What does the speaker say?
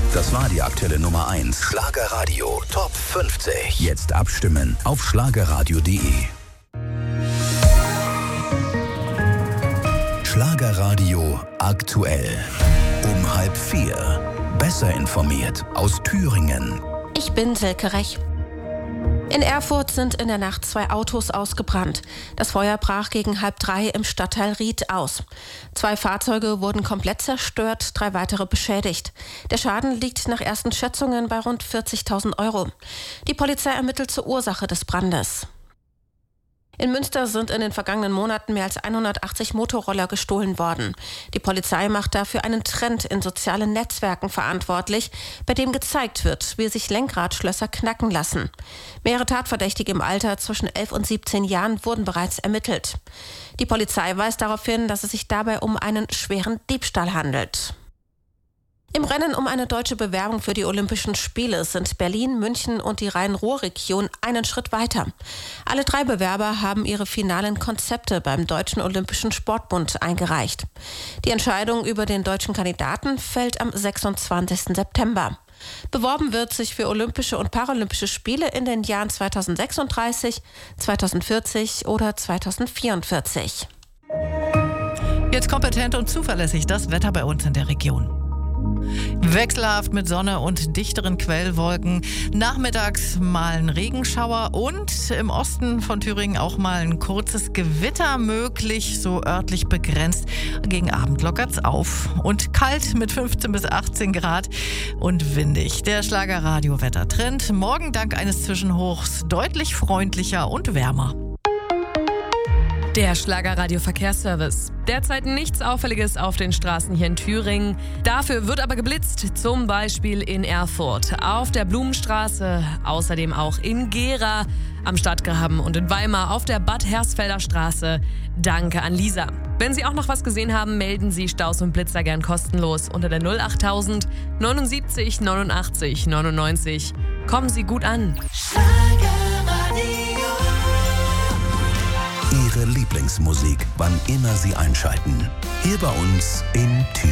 Das war die aktuelle Nummer 1. Schlagerradio Top 50. Jetzt abstimmen auf schlagerradio.de. Schlagerradio aktuell. Um 3:30. Besser informiert aus Thüringen. Ich bin Silke Rech. In Erfurt sind in der Nacht 2 Autos ausgebrannt. Das Feuer brach gegen 2:30 im Stadtteil Ried aus. 2 Fahrzeuge wurden komplett zerstört, 3 weitere beschädigt. Der Schaden liegt nach ersten Schätzungen bei rund 40.000 €. Die Polizei ermittelt zur Ursache des Brandes. In Münster sind in den vergangenen Monaten mehr als 180 Motorroller gestohlen worden. Die Polizei macht dafür einen Trend in sozialen Netzwerken verantwortlich, bei dem gezeigt wird, wie sich Lenkradschlösser knacken lassen. Mehrere Tatverdächtige im Alter zwischen 11 und 17 Jahren wurden bereits ermittelt. Die Polizei weist darauf hin, dass es sich dabei um einen schweren Diebstahl handelt. Im Rennen um eine deutsche Bewerbung für die Olympischen Spiele sind Berlin, München und die Rhein-Ruhr-Region einen Schritt weiter. Alle 3 Bewerber haben ihre finalen Konzepte beim Deutschen Olympischen Sportbund eingereicht. Die Entscheidung über den deutschen Kandidaten fällt am 26. September. Beworben wird sich für Olympische und Paralympische Spiele in den Jahren 2036, 2040 oder 2044. Jetzt kompetent und zuverlässig das Wetter bei uns in der Region. Wechselhaft mit Sonne und dichteren Quellwolken. Nachmittags mal ein Regenschauer und im Osten von Thüringen auch mal ein kurzes Gewitter möglich, so örtlich begrenzt. Gegen Abend lockert's auf und kalt mit 15 bis 18 Grad und windig. Der Schlagerradio-Wettertrend. Morgen dank eines Zwischenhochs deutlich freundlicher und wärmer. Der Schlagerradio-Verkehrsservice. Derzeit nichts Auffälliges auf den Straßen hier in Thüringen. Dafür wird aber geblitzt, zum Beispiel in Erfurt, auf der Blumenstraße, außerdem auch in Gera, am Stadtgraben und in Weimar auf der Bad Hersfelder Straße. Danke an Lisa. Wenn Sie auch noch was gesehen haben, melden Sie Staus und Blitzer gern kostenlos unter der 08000 79 89 99. Kommen Sie gut an. Ihre Lieblingsmusik, wann immer Sie einschalten. Hier bei uns in Thüringen.